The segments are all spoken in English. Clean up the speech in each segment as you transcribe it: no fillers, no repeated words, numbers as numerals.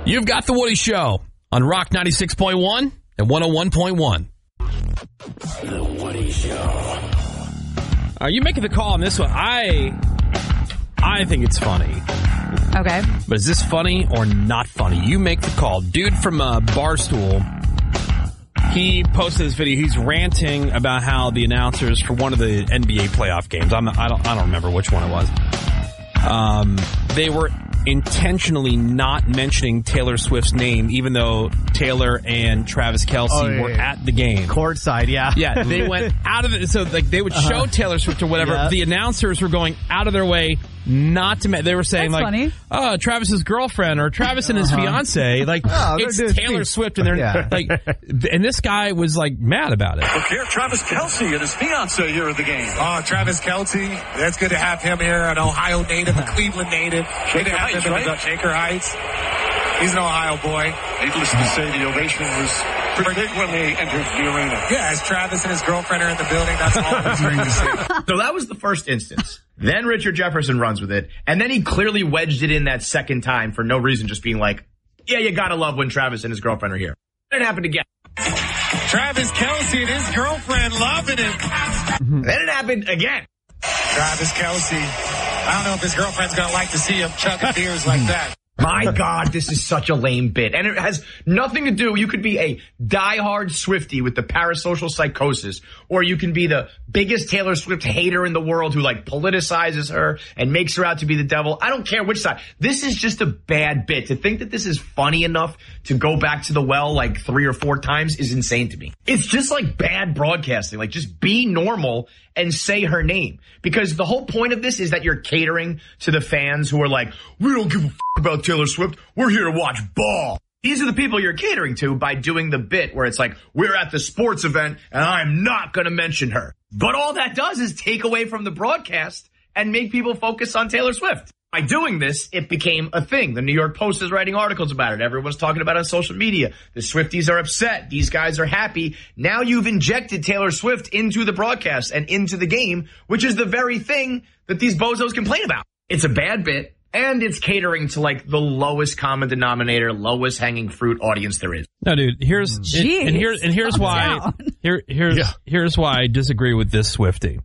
You've got The Woody Show on Rock 96.1 and 101.1. The Woody Show. Are you making the call on this one? I think it's funny. Okay. But is this funny or not funny? You make the call. Dude from Barstool, he posted this video. He's ranting about how the announcers for one of the NBA playoff games, I don't remember which one it was, they were intentionally not mentioning Taylor Swift's name, even though Taylor and Travis Kelce were at the game. Courtside, yeah. Yeah, they went out of it. So like they would show Taylor Swift or whatever. Yeah. The announcers were going out of their way not to. They were saying That's like, funny. "Oh, Travis's girlfriend or Travis and his fiance." Like it's Taylor Swift, and they're like, and this guy was like mad about it. Look here, Travis Kelce and his fiance here at the game. Oh, Travis Kelce. That's good to have him here, an Ohio native, a Cleveland native. Shaker Heights, right? Shaker Heights. He's an Ohio boy. Needless to say, the ovation was pretty big when they entered the arena. Yeah, as Travis and his girlfriend are in the building, that's always great to see. So that was the first instance. Then Richard Jefferson runs with it, and then he clearly wedged it in that second time for no reason, just being like, yeah, you gotta love when Travis and his girlfriend are here. Then it happened again. Travis Kelce and his girlfriend loving it. Then it happened again. Travis Kelce. I don't know if his girlfriend's gonna like to see him chugging beers like that. My God, this is such a lame bit. And it has nothing to do. You could be a diehard Swiftie with the parasocial psychosis, or you can be the biggest Taylor Swift hater in the world who like politicizes her and makes her out to be the devil. I don't care which side. This is just a bad bit. To think that this is funny enough to go back to the well like 3 or 4 times is insane to me. It's just like bad broadcasting. Like just be normal and say her name. Because the whole point of this is that you're catering to the fans who are like, we don't give a about Taylor Swift. We're here to watch ball. These are the people you're catering to by doing the bit where it's like, we're at the sports event and I'm not going to mention her. But all that does is take away from the broadcast and make people focus on Taylor Swift. By doing this, it became a thing. The New York Post is writing articles about it. Everyone's talking about it on social media. The Swifties are upset. These guys are happy. Now you've injected Taylor Swift into the broadcast and into the game, which is the very thing that these bozos complain about. It's a bad bit, and it's catering to like the lowest common denominator, lowest hanging fruit audience there is. No, dude, here's why here's why I disagree with this Swiftie.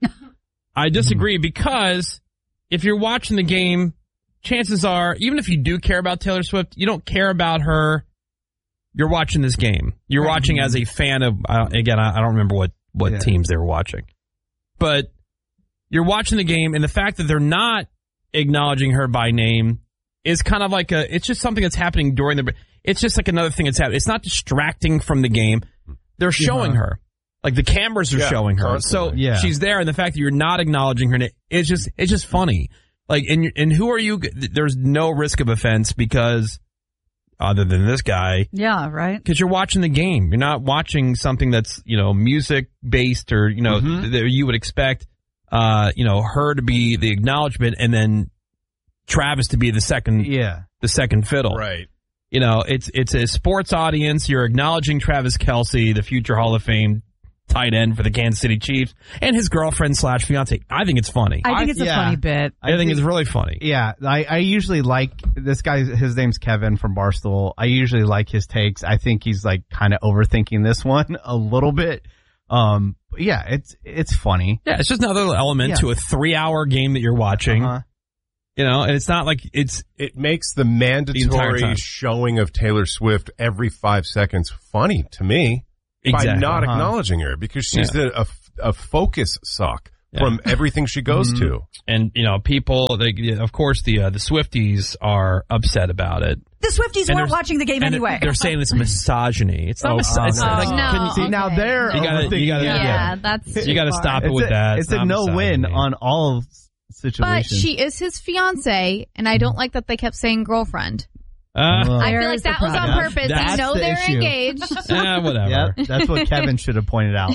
I disagree because if you're watching the game, chances are, even if you do care about Taylor Swift, you don't care about her. You're watching this game. You're watching as a fan of, again, I don't remember what teams they were watching. But you're watching the game, and the fact that they're not acknowledging her by name is kind of like it's just something that's happening during it's just like another thing that's happening. It's not distracting from the game. They're showing her. Like the cameras are showing her. Constantly. So she's there, and the fact that you're not acknowledging her, it's just funny. Like, and who are you? There's no risk of offense because other than this guy. Yeah, right. Because you're watching the game. You're not watching something that's, music based or, that you would expect, her to be the acknowledgement and then Travis to be the second fiddle. Right. It's a sports audience. You're acknowledging Travis Kelce, the future Hall of Fame tight end for the Kansas City Chiefs, and his girlfriend / fiance. I think it's funny. I think it's a funny bit. I think it's really funny. Yeah, I usually like this guy. His name's Kevin from Barstool. I usually like his takes. I think he's like kind of overthinking this one a little bit. Yeah, it's funny. Yeah, it's just another element to a 3-hour game that you're watching. And it's not like it makes the mandatory showing of Taylor Swift every 5 seconds funny to me. By not acknowledging her, because she's a focus suck from everything she goes to. And, people, of course, the Swifties are upset about it. The Swifties weren't watching the game anyway. They're saying it's misogyny. It's not misogyny. No. See, now they're you gotta stop it with that. It's a no-win on all situations. But she is his fiance, and I don't like that they kept saying girlfriend. I feel like that was on purpose. They know they're engaged. Whatever. Yep, that's what Kevin should have pointed out.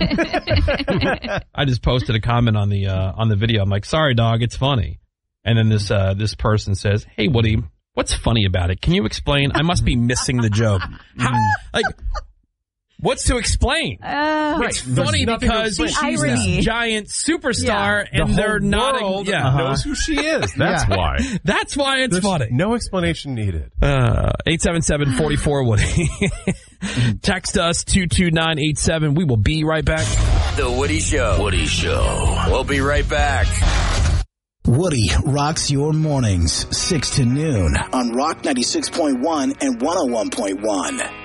I just posted a comment on the video. I'm like, sorry, dog, it's funny. And then this person says, hey, Woody, what's funny about it? Can you explain? I must be missing the joke. What's to explain? It's funny because she's this giant superstar, and they're not. Knows who she is. That's why. That's why it's funny. No explanation needed. 877-44-WOODY. Text us 22987. We will be right back. The Woody Show. Woody Show. We'll be right back. Woody rocks your mornings 6 to noon on Rock 96.1 and 101.1.